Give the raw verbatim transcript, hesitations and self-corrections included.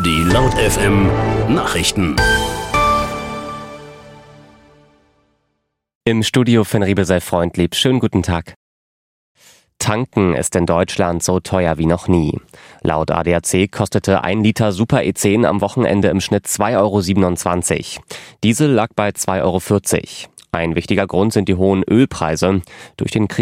Die Laut F M Nachrichten. Im Studio Finn Riebel sei freundlieb. Schönen guten Tag. Tanken ist in Deutschland so teuer wie noch nie. Laut A D A C kostete ein Liter Super E zehn am Wochenende im Schnitt zwei Euro siebenundzwanzig. Diesel lag bei zwei Euro vierzig. Ein wichtiger Grund sind die hohen Ölpreise. Durch den Krieg